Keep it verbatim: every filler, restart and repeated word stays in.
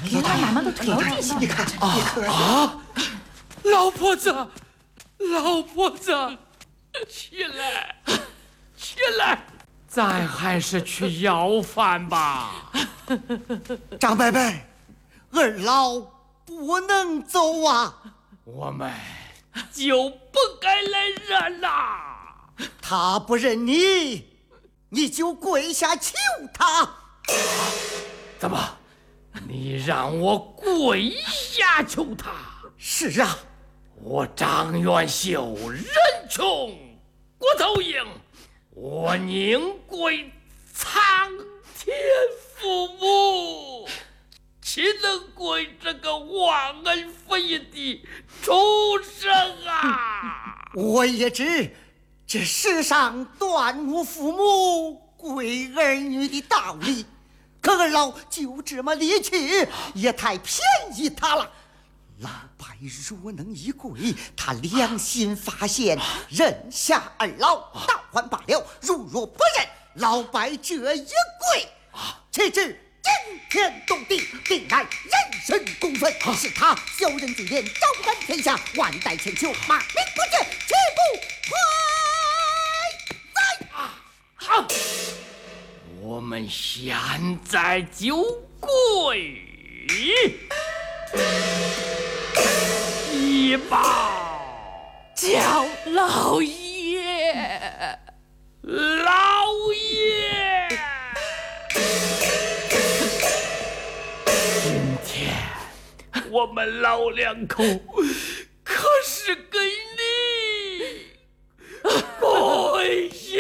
老大慢慢都推到地下， 你看啊啊！老婆子，老婆子，起来，起来，咱还是去要饭吧。 张伯伯，二老不能走啊！ 我们就不该来认啦。 他不认你，你就跪下求他。 怎么？你让我跪下求他？ 是啊， 我张元秀人穷国头硬，我宁跪苍天父母，岂能跪这个忘恩负义的畜生啊！ 我也知这世上断无父母跪儿女的道理，可二老就这么离去，也太便宜他了。老伯若能一跪，他良心发现，认下二老，倒还罢了；如若不认，老伯这一跪，岂知惊天动地，定乃人神共愤，是他小人嘴脸，招干天下，万代千秋，骂名不绝，绝不快哉！ 好，我们现在就跪一报叫老爷， 老爷。今天我们老两口